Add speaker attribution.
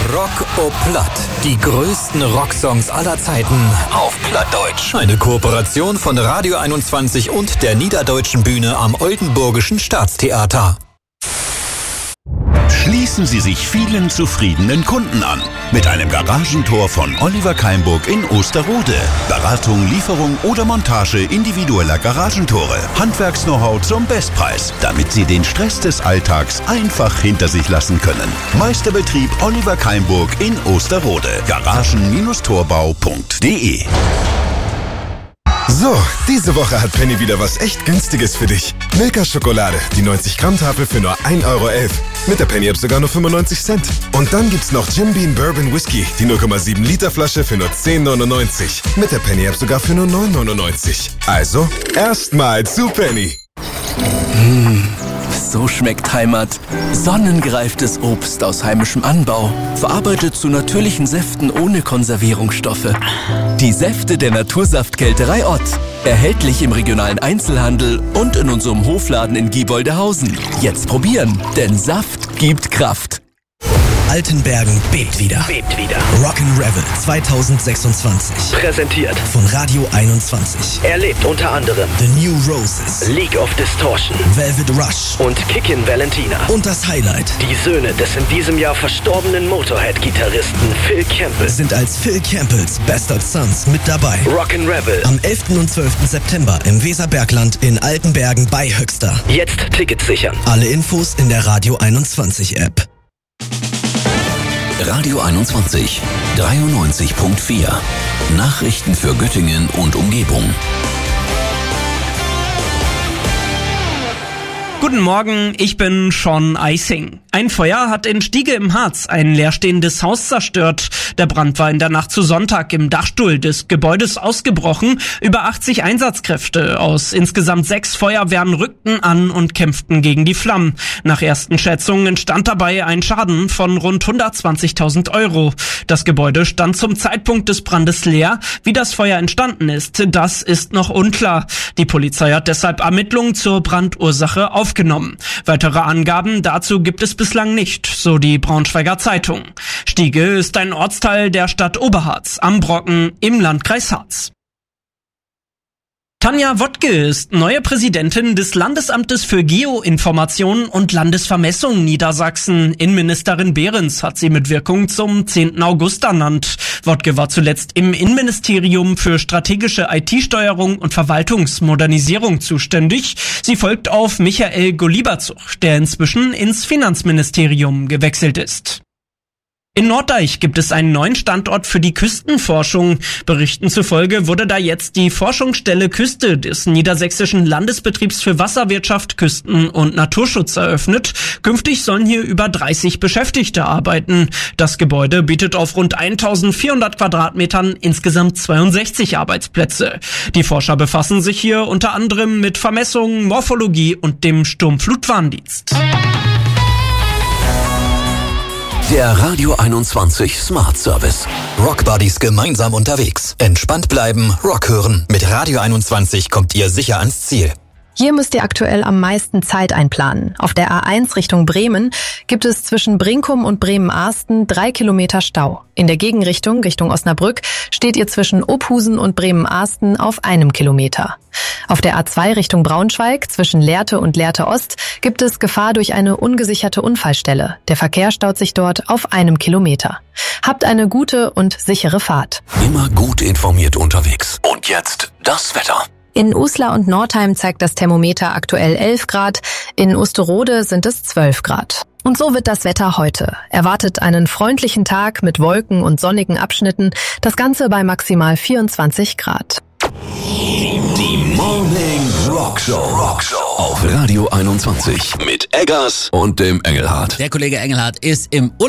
Speaker 1: Rock au Platt. Die größten Rocksongs aller Zeiten auf Plattdeutsch. Eine Kooperation von Radio 21 und der Niederdeutschen Bühne am Oldenburgischen Staatstheater.
Speaker 2: Schließen Sie sich vielen zufriedenen Kunden an. Mit einem Garagentor von Oliver Keimburg in Osterode. Beratung, Lieferung oder Montage individueller Garagentore. Handwerks-Know-how zum Bestpreis, damit Sie den Stress des Alltags einfach hinter sich lassen können. Meisterbetrieb Oliver Keimburg in Osterode. Garagen-torbau.de.
Speaker 3: So, diese Woche hat Penny wieder was echt Günstiges für dich. Milka-Schokolade, die 90-Gramm-Tafel für nur 1,11 €. Mit der Penny-App sogar nur 95 Cent. Und dann gibt's noch Jim Beam Bourbon Whisky, die 0,7-Liter-Flasche für nur 10,99. Mit der Penny-App sogar für nur 9,99. Also, erstmal zu Penny.
Speaker 4: So schmeckt Heimat. Sonnengereiftes Obst aus heimischem Anbau, verarbeitet zu natürlichen Säften ohne Konservierungsstoffe. Die Säfte der Natursaftkälterei Ott. Erhältlich im regionalen Einzelhandel und in unserem Hofladen in Gieboldehausen. Jetzt probieren, denn Saft gibt Kraft.
Speaker 5: Altenbergen bebt wieder. Rock'n'Revel 2026.
Speaker 6: Präsentiert
Speaker 5: Von Radio 21.
Speaker 6: Erlebt unter anderem
Speaker 5: The New Roses,
Speaker 6: League of Distortion
Speaker 5: Velvet Rush
Speaker 6: und Kickin' Valentina.
Speaker 5: und das Highlight
Speaker 6: Die Söhne des in diesem Jahr verstorbenen Motorhead-Gitarristen Phil Campbell.
Speaker 5: sind als Phil Campbells Bastard Sons mit dabei.
Speaker 6: Rock'n'Revel.
Speaker 5: Am 11. und 12. September im Weserbergland in Altenbergen bei Höxter.
Speaker 6: Jetzt Tickets sichern.
Speaker 5: Alle Infos in der Radio 21 App.
Speaker 2: Radio 21 93.4. Nachrichten für Göttingen und Umgebung.
Speaker 7: Guten Morgen, ich bin Sean Eising. Ein Feuer hat in Stiege im Harz ein leerstehendes Haus zerstört. Der Brand war in der Nacht zu Sonntag im Dachstuhl des Gebäudes ausgebrochen. Über 80 Einsatzkräfte aus insgesamt 6 Feuerwehren rückten an und kämpften gegen die Flammen. Nach ersten Schätzungen entstand dabei ein Schaden von rund 120.000 €. Das Gebäude stand zum Zeitpunkt des Brandes leer. Wie das Feuer entstanden ist, das ist noch unklar. Die Polizei hat deshalb Ermittlungen zur Brandursache aufgenommen. Weitere Angaben dazu gibt es bislang nicht, so die Braunschweiger Zeitung. Stiege ist ein Ortsteil der Stadt Oberharz am Brocken im Landkreis Harz. Tanja Wottke ist neue Präsidentin des Landesamtes für Geoinformation und Landesvermessung Niedersachsen. Innenministerin Behrens hat sie mit Wirkung zum 10. August ernannt. Wottke war zuletzt im Innenministerium für strategische IT-Steuerung und Verwaltungsmodernisierung zuständig. Sie folgt auf Michael Golieberzug, der inzwischen ins Finanzministerium gewechselt ist. In Norddeich gibt es einen neuen Standort für die Küstenforschung. Berichten zufolge wurde da jetzt die Forschungsstelle Küste des Niedersächsischen Landesbetriebs für Wasserwirtschaft, Küsten- und Naturschutz eröffnet. Künftig sollen hier über 30 Beschäftigte arbeiten. Das Gebäude bietet auf rund 1400 Quadratmetern insgesamt 62 Arbeitsplätze. Die Forscher befassen sich hier unter anderem mit Vermessungen, Morphologie und dem Sturmflutwarndienst.
Speaker 2: Der Radio 21 Smart Service.
Speaker 1: Rockbuddies gemeinsam unterwegs. Entspannt bleiben, Rock hören. Mit Radio 21 kommt ihr sicher ans Ziel.
Speaker 8: Hier müsst ihr aktuell am meisten Zeit einplanen. Auf der A1 Richtung Bremen gibt es zwischen Brinkum und Bremen-Arsten 3 Kilometer Stau. In der Gegenrichtung, Richtung Osnabrück, steht ihr zwischen Ophusen und Bremen-Arsten auf 1 Kilometer. Auf der A2 Richtung Braunschweig, zwischen Lehrte und Lehrte Ost, gibt es Gefahr durch eine ungesicherte Unfallstelle. Der Verkehr staut sich dort auf 1 Kilometer. Habt eine gute und sichere Fahrt.
Speaker 2: Immer gut informiert unterwegs. Und jetzt das Wetter.
Speaker 8: In Uslar und Nordheim zeigt das Thermometer aktuell 11 Grad, in Osterode sind es 12 Grad. Und so wird das Wetter heute. Erwartet einen freundlichen Tag mit Wolken und sonnigen Abschnitten, das Ganze bei maximal 24 Grad.
Speaker 2: Die Morning Rockshow auf Radio 21 mit Eggers und dem Engelhardt.
Speaker 9: Der Kollege Engelhardt ist im